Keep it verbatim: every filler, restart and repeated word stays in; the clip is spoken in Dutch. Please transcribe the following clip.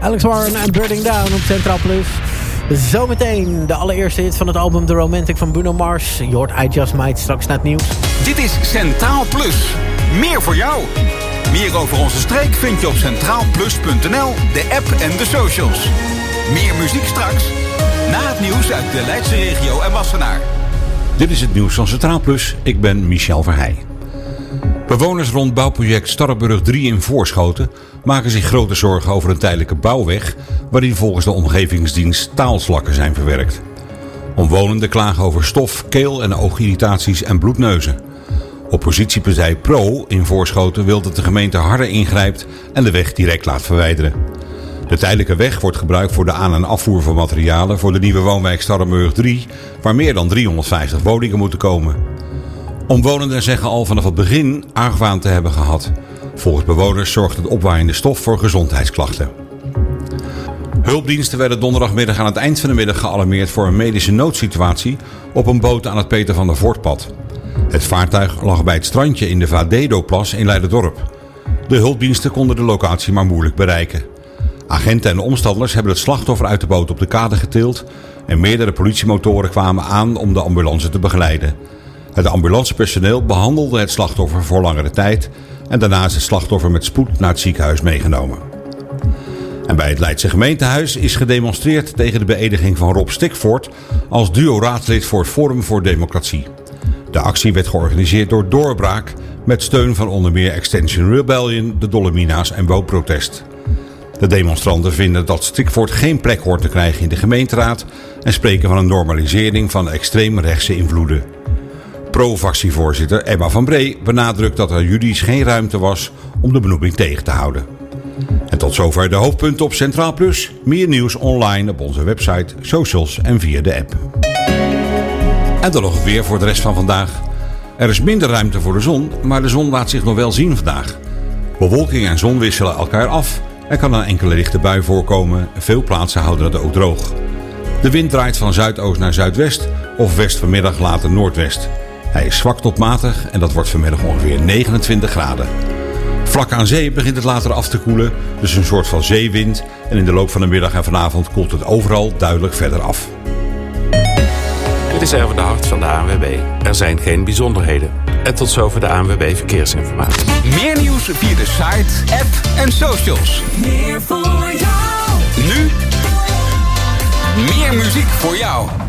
Alex Warren en Burning Down op Centraal Plus. Zometeen de allereerste hit van het album The Romantic van Bruno Mars. Je hoort I Just Might straks naar het nieuws. Dit is Centraal Plus. Meer voor jou. Meer over onze streek vind je op centraal plus punt n l, de app en de socials. Meer muziek straks. Na het nieuws uit de Leidse regio en Wassenaar. Dit is het nieuws van Centraal Plus. Ik ben Michel Verheij. Bewoners rond bouwproject Starrenburg drie in Voorschoten maken zich grote zorgen over een tijdelijke bouwweg waarin volgens de omgevingsdienst staalslakken zijn verwerkt. Omwonenden klagen over stof, keel- en oogirritaties en bloedneuzen. Oppositiepartij Pro in Voorschoten wil dat de gemeente harder ingrijpt en de weg direct laat verwijderen. De tijdelijke weg wordt gebruikt voor de aan- en afvoer van materialen voor de nieuwe woonwijk Starrenburg drie, waar meer dan driehonderdvijftig woningen moeten komen. Omwonenden zeggen al vanaf het begin argwaan te hebben gehad. Volgens bewoners zorgt het opwaaiende stof voor gezondheidsklachten. Hulpdiensten werden donderdagmiddag aan het eind van de middag gealarmeerd voor een medische noodsituatie op een boot aan het Peter van der Voortpad. Het vaartuig lag bij het strandje in de Vadedo-plas in Leiderdorp. De hulpdiensten konden de locatie maar moeilijk bereiken. Agenten en omstanders hebben het slachtoffer uit de boot op de kade getild en meerdere politiemotoren kwamen aan om de ambulance te begeleiden. Het ambulancepersoneel behandelde het slachtoffer voor langere tijd en daarna is het slachtoffer met spoed naar het ziekenhuis meegenomen. En bij het Leidse gemeentehuis is gedemonstreerd tegen de beëdiging van Rob Stikvoort als duo-raadslid voor het Forum voor Democratie. De actie werd georganiseerd door Doorbraak met steun van onder meer Extinction Rebellion, de Dolomina's en Woonprotest. De demonstranten vinden dat Stikvoort geen plek hoort te krijgen in de gemeenteraad en spreken van een normalisering van extreemrechtse invloeden. Pro-fractievoorzitter Emma van Bree benadrukt dat er juridisch geen ruimte was om de benoeming tegen te houden. En tot zover de hoofdpunten op Centraal Plus. Meer nieuws online op onze website, socials en via de app. En dan nog het weer voor de rest van vandaag. Er is minder ruimte voor de zon, maar de zon laat zich nog wel zien vandaag. Bewolking en zon wisselen elkaar af. Er kan een enkele lichte bui voorkomen. Veel plaatsen houden het ook droog. De wind draait van zuidoost naar zuidwest of west vanmiddag later noordwest. Hij is zwak tot matig en dat wordt vanmiddag ongeveer negenentwintig graden. Vlak aan zee begint het later af te koelen, dus een soort van zeewind. En in de loop van de middag en vanavond koelt het overal duidelijk verder af. Dit is Erwin de Hart van de A N W B. Er zijn geen bijzonderheden. En tot zover de A N W B Verkeersinformatie. Meer nieuws via de site, app en socials. Meer voor jou. Nu meer muziek voor jou.